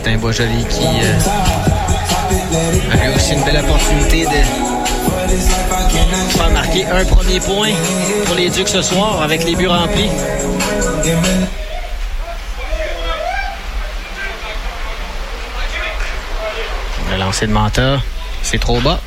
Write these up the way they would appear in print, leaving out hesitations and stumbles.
Justin Boisjoli qui a eu aussi une belle opportunité de faire marquer un premier point pour les Ducs ce soir avec les buts remplis. Le lancer de Manta, c'est trop bas.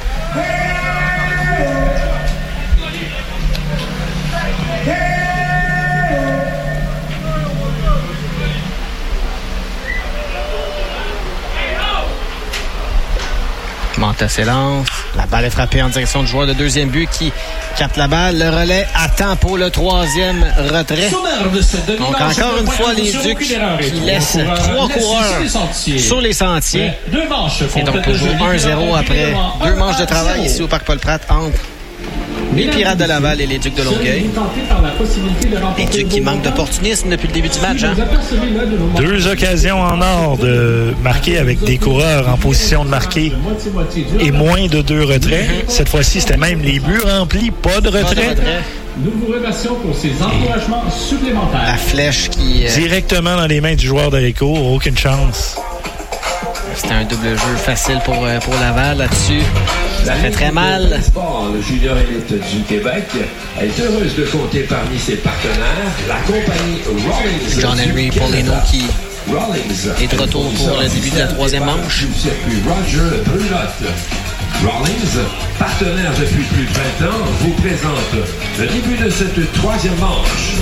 Manta s'élance. La balle est frappée en direction du joueur de deuxième but qui capte la balle. Le relais attend pour le troisième retrait. Donc encore une fois, les Ducs qui laissent 3 coureurs sur les sentiers. Et donc toujours 1-0 après 2 manches de travail ici au Parc Paul-Pratt entre les Pirates de Laval et les Ducs de Longueuil. Les Ducs qui manquent d'opportunisme depuis le début du match. 2 occasions en or de marquer avec des coureurs en position de marquer et moins de 2 retraits. Cette fois-ci, c'était même les buts remplis, pas de retrait. Nous vous remercions pour ces encouragements supplémentaires. La flèche qui... Directement dans les mains du joueur d'Héricourt, aucune chance. C'était un double jeu facile pour Laval là-dessus. Ça fait très mal. Le junior élite du Québec est heureuse de compter parmi ses partenaires la compagnie Rawlings. John-Henry Paulino qui est de retour pour le début de la troisième manche. Du circuit Roger Brulotte. Rawlings, partenaire depuis plus de 20 ans, vous présente le début de cette troisième manche.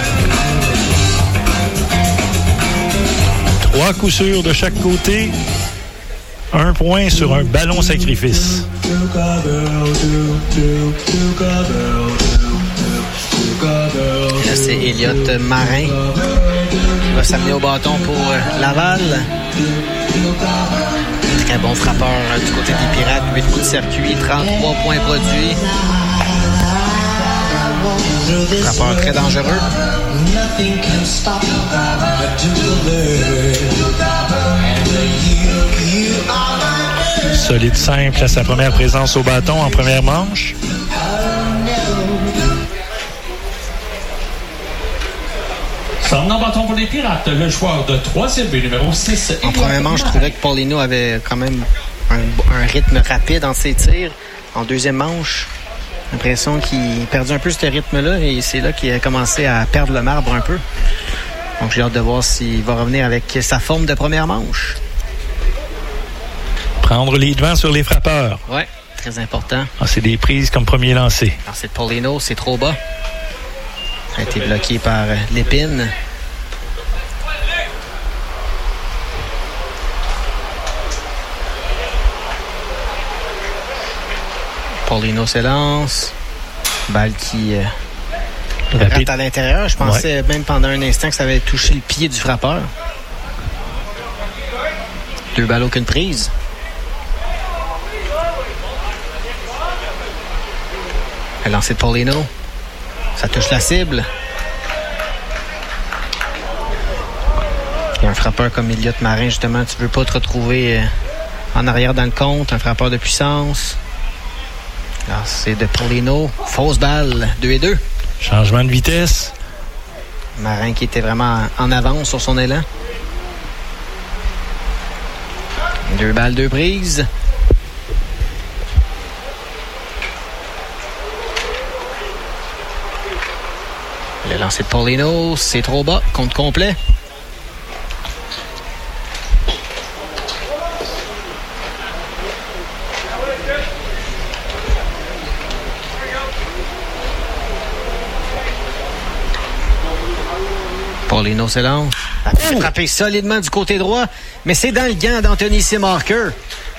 3 coups sûrs de chaque côté. 1 point sur un ballon sacrifice. Là, c'est Elliott Marin qui va s'amener au bâton pour Laval. Très bon frappeur du côté des Pirates. 8 coups de circuit, 33 points produits. Frappeur très dangereux. Solide simple à sa première présence au bâton en première manche. Sortant en bâton pour les Pirates, le joueur de troisième but, numéro 6. En première manche, je trouvais que Paulino avait quand même un rythme rapide dans ses tirs. En deuxième manche, j'ai l'impression qu'il perdait un peu ce rythme-là et c'est là qu'il a commencé à perdre le marbre un peu. Donc j'ai hâte de voir s'il va revenir avec sa forme de première manche. Prendre les devants sur les frappeurs. Ouais, très important. C'est des prises comme premier lancé. C'est de Paulino, c'est trop bas. Ça a été bloqué par Lépine. Paulino s'élance. Balle qui rate à l'intérieur. Je pensais même pendant un instant que ça avait touché le pied du frappeur. 2 balles, aucune prise. Le lancer de Paulino. Ça touche la cible. Et un frappeur comme Elliott Marin, justement, tu ne veux pas te retrouver en arrière dans le compte. Un frappeur de puissance. Alors, c'est de Paulino. Fausse balle. 2-2. Changement de vitesse. Marin qui était vraiment en avance sur son élan. 2 balles, 2 prises. Le lancer de Paulino, c'est trop bas. Compte complet. Paulino s'élance. A frappé solidement du côté droit, mais c'est dans le gant d'Anthony Seemarker.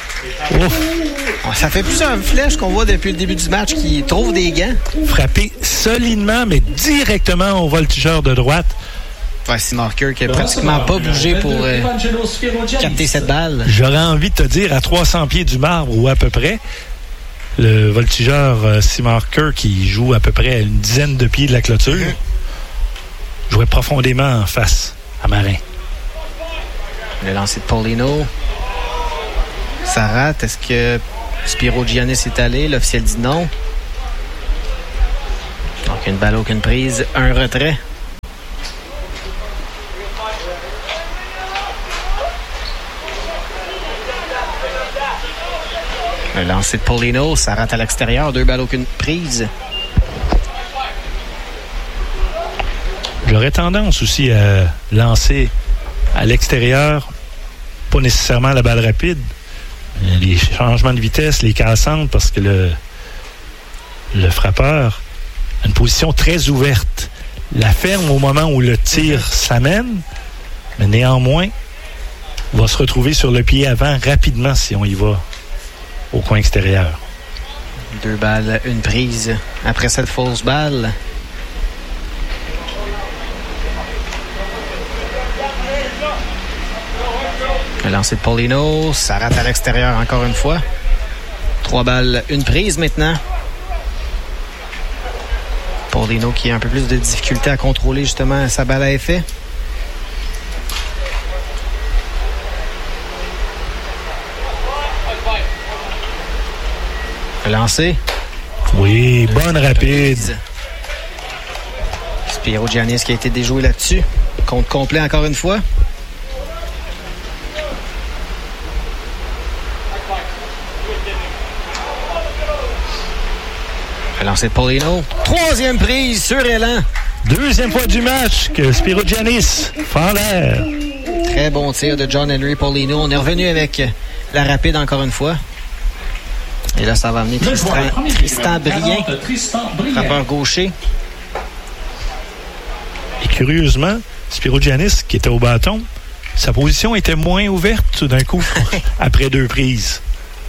Ça fait plusieurs flèches qu'on voit depuis le début du match qui trouvent des gants. Frappé solidement, mais directement au voltigeur de droite. Ouais, Seemarker qui a pratiquement pas bougé pour capter cette balle. J'aurais envie de te dire à 300 pieds du marbre ou à peu près. Le voltigeur Seemarker qui joue à peu près à une dizaine de pieds de la clôture. Jouait profondément en face à Marin. Le lancer de Paulino. Ça rate. Est-ce que Spiro Giannis est allé? L'officiel dit non. Donc, une balle, aucune prise. Un retrait. Un lancer de Paulino, ça rate à l'extérieur. 2 balles, aucune prise. J'aurais tendance aussi à lancer à l'extérieur, pas nécessairement la balle rapide, les changements de vitesse, les cassantes, parce que le frappeur a une position très ouverte. La ferme au moment où le tir s'amène, mais néanmoins, va se retrouver sur le pied avant rapidement si on y va au coin extérieur. 2 balles, une prise après cette fausse balle. Le lancer de Paulino, ça rate à l'extérieur encore une fois. 3 balles, une prise maintenant. Paulino qui a un peu plus de difficulté à contrôler justement sa balle à effet. Le lancer. Oui, bonne rapide. Spiro Giannis qui a été déjoué là-dessus. Compte complet encore une fois. Le lancer de Paulino. 3e prise sur élan. 2e fois du match que Spiro Giannis fait en l'air. Très bon tir de John Henry Paulino. On est revenu avec la rapide encore une fois. Et là, ça va amener Tristan Brien, frappeur gaucher. Et curieusement, Spiro Giannis, qui était au bâton, sa position était moins ouverte tout d'un coup, après 2 prises.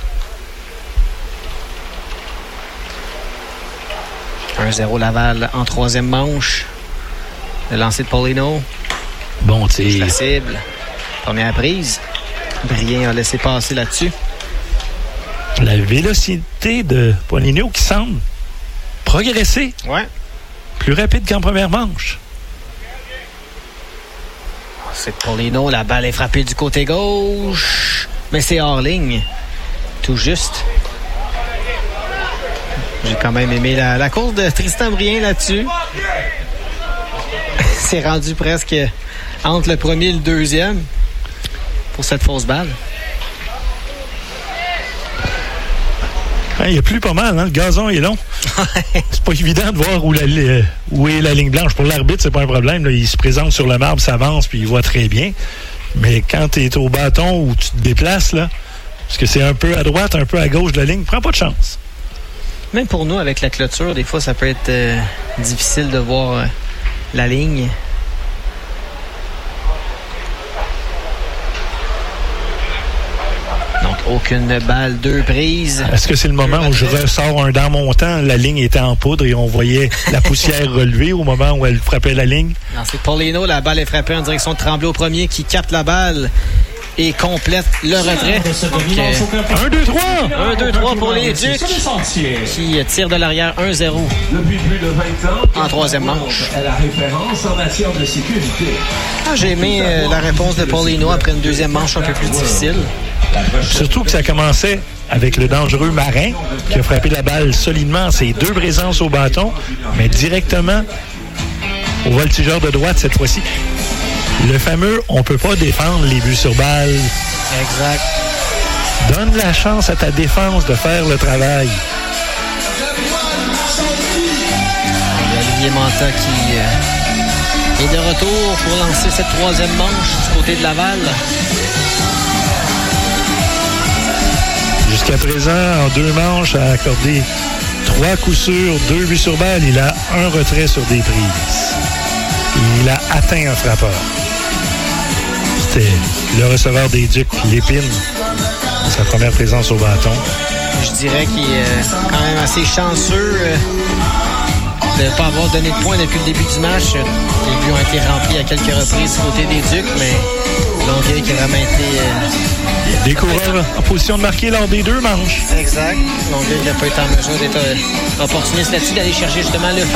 « 1-0 Laval en 3e manche. Le lancer de Paulino. Bon tir. La cible. Première prise. Brien a laissé passer là-dessus. La vélocité de Paulino qui semble progresser. Ouais. Plus rapide qu'en première manche. C'est Paulino. La balle est frappée du côté gauche. Mais c'est hors ligne. Tout juste. J'ai quand même aimé la course de Tristan Brien là-dessus. C'est rendu presque entre le premier et le 2e pour cette fausse balle. Il y a plus pas mal, hein? Le gazon est long. C'est pas évident de voir où est la ligne blanche. Pour l'arbitre, c'est pas un problème. Là. Il se présente sur le marbre, s'avance, puis il voit très bien. Mais quand tu es au bâton où tu te déplaces, là, parce que c'est un peu à droite, un peu à gauche de la ligne, prends pas de chance. Même pour nous, avec la clôture, des fois, ça peut être difficile de voir la ligne. Donc, aucune balle, 2 prises. Est-ce que c'est le moment où je ressors un dans mon temps? La ligne était en poudre et on voyait la poussière relevée au moment où elle frappait la ligne. Non, c'est Paulino. La balle est frappée en direction de Tremblay au premier qui capte la balle et complète le retrait. 1-2-3 pour les Ducs qui tirent de l'arrière 1-0 Depuis plus de 20 ans, en 3e manche. la référence en matière de sécurité. J'ai aimé la réponse de Paulino après une 2e manche un peu plus difficile. Surtout que ça commençait avec le dangereux Marin qui a frappé la balle solidement en ses 2 présences au bâton, mais directement au voltigeur de droite cette fois-ci. Le fameux « on peut pas défendre les buts sur balle ». Exact. Donne la chance à ta défense de faire le travail. Olivier Manta qui est de retour pour lancer cette 3e manche du côté de Laval. Jusqu'à présent, en 2 manches, a accordé 3 coups sûrs, 2 buts sur balle. Il a 1 retrait sur des prises. Il a atteint un frappeur. C'était le receveur des Ducs, Lépine, sa première présence au bâton. Je dirais qu'il est quand même assez chanceux de ne pas avoir donné de points depuis le début du match. Les buts ont été remplis à quelques reprises du côté des Ducs, mais Longueuil qui a vraiment été... Des coureurs en position de marquer lors des 2 manches. Exact. Longueuil n'a pas été en mesure d'être opportuniste là-dessus, d'aller chercher justement le